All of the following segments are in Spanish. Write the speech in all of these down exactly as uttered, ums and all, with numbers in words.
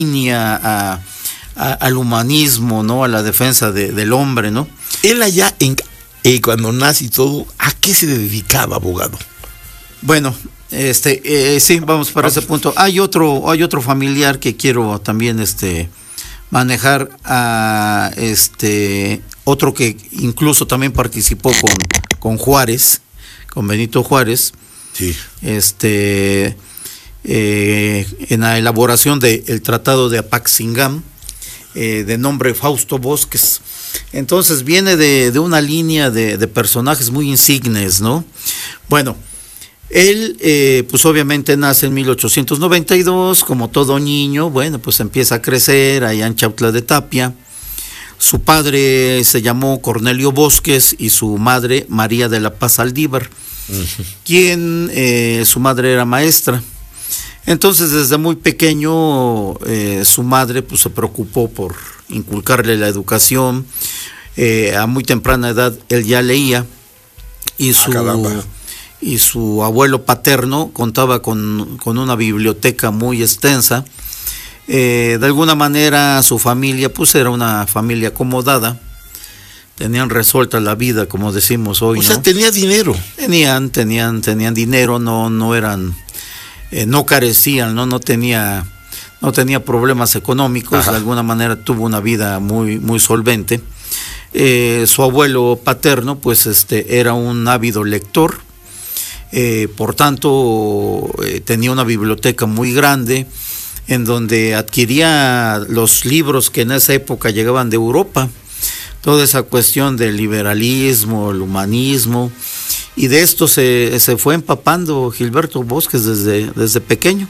línea a, a, al humanismo, ¿no? A la defensa de, del hombre, ¿no? Él allá, en, eh, cuando nace y todo, ¿a qué se dedicaba, abogado? Bueno, este, eh, sí, vamos para vamos. ese punto. Hay otro, hay otro familiar que quiero también, este, manejar, a, este, otro que incluso también participó con, con Juárez, con Benito Juárez, sí. este, eh, en la elaboración del Tratado de Apaxingán, eh, de nombre Fausto Bosques. Entonces viene de, de una línea de, de personajes muy insignes, ¿no? Bueno, él, eh, pues obviamente nace en mil ochocientos noventa y dos, como todo niño, bueno, pues empieza a crecer allá en Chautla de Tapia. Su padre se llamó Cornelio Bosques y su madre María de la Paz Aldívar, uh-huh. quien, eh, su madre era maestra. Entonces, desde muy pequeño, eh, su madre pues se preocupó por inculcarle la educación. Eh, a muy temprana edad él ya leía y su, ah, y su abuelo paterno contaba con, con una biblioteca muy extensa. Eh, de alguna manera su familia pues era una familia acomodada, tenían resuelta la vida, como decimos hoy. O ¿no? sea, tenía dinero. Tenían, tenían, tenían dinero, no, no eran, eh, no carecían, no, no tenía, no tenía problemas económicos. Ajá. De alguna manera tuvo una vida muy, muy solvente. Eh, su abuelo paterno, pues, este, era un ávido lector, eh, por tanto, eh, tenía una biblioteca muy grande, en donde adquiría los libros que en esa época llegaban de Europa, toda esa cuestión del liberalismo, el humanismo, y de esto se, se fue empapando Gilberto Bosques desde, desde pequeño.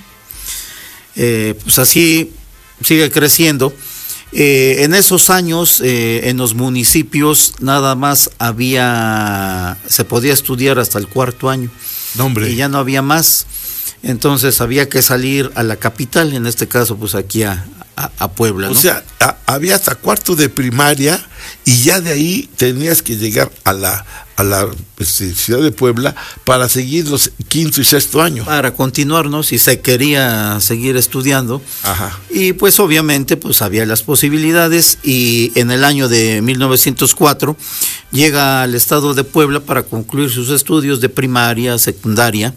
Eh, pues así sigue creciendo. Eh, en esos años, eh, en los municipios, nada más había, se podía estudiar hasta el cuarto año, no, hombre. Y ya no había más. Entonces había que salir a la capital, en este caso pues aquí a, a, a Puebla, ¿no? O sea, a, había hasta cuarto de primaria y ya de ahí tenías que llegar a la, a la este, ciudad de Puebla para seguir los quinto y sexto año. Para continuar, ¿no? Si se quería seguir estudiando. Ajá. Y pues obviamente pues había las posibilidades, y en el año de mil novecientos cuatro llega al estado de Puebla para concluir sus estudios de primaria, secundaria.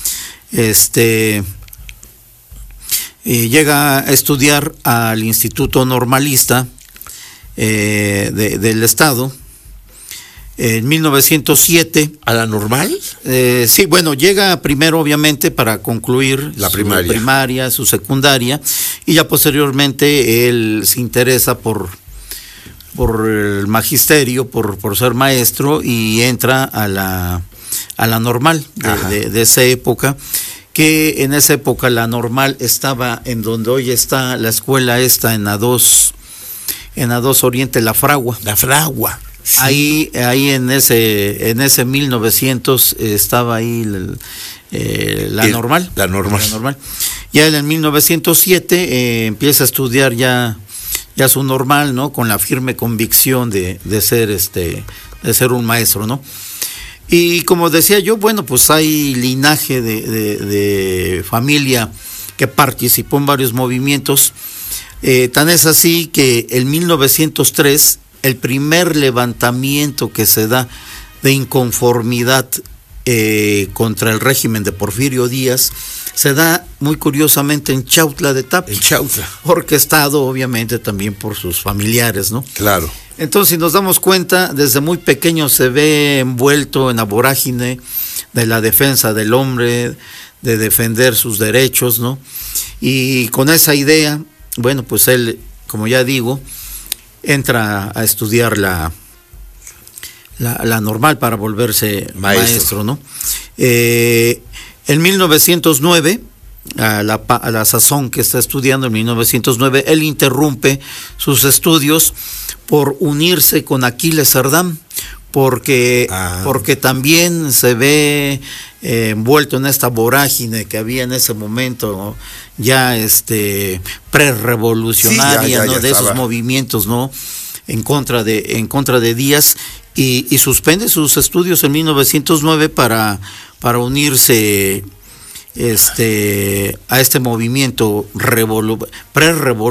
Este eh, llega a estudiar al Instituto Normalista eh, de, del Estado en mil novecientos siete. ¿A la normal? Eh, sí, bueno, llega primero obviamente para concluir la su primaria. primaria, su secundaria, y ya posteriormente él se interesa por, por el magisterio, por, por ser maestro, y entra a la a la normal de, de, de esa época, que en esa época la normal estaba en donde hoy está la escuela esta, en A dos, en A dos Oriente, La Fragua. La Fragua. Sí. Ahí, ahí en ese, en ese mil novecientos estaba ahí el, eh, la, el, normal, la normal. La normal. Ya en el mil novecientos siete eh, empieza a estudiar ya, ya su normal, ¿no? Con la firme convicción de, de ser este, de ser un maestro, ¿no? Y como decía yo, bueno, pues hay linaje de, de, de familia que participó en varios movimientos. Eh, tan es así que en mil novecientos tres, el primer levantamiento que se da de inconformidad eh, contra el régimen de Porfirio Díaz se da muy curiosamente en Chautla de Tapia. En Chautla. Orquestado obviamente también por sus familiares, ¿no? Claro. Entonces, si nos damos cuenta, desde muy pequeño se ve envuelto en la vorágine de la defensa del hombre, de defender sus derechos, ¿no? Y con esa idea, bueno, pues él, como ya digo, entra a estudiar la, la, la normal para volverse maestro, maestro ¿no? Eh, en mil novecientos nueve, a la, a la sazón que está estudiando, en mil novecientos nueve, él interrumpe sus estudios por unirse con Aquiles Cerdán, porque, ah. porque también se ve eh, envuelto en esta vorágine que había en ese momento, ¿no? Ya este prerrevolucionaria, sí, ya, ya, ¿no? Ya de estaba. Esos movimientos, ¿no? En contra de, en contra de Díaz, y, y suspende sus estudios en mil novecientos nueve para, para unirse este a este movimiento revolu- pre-revolucionario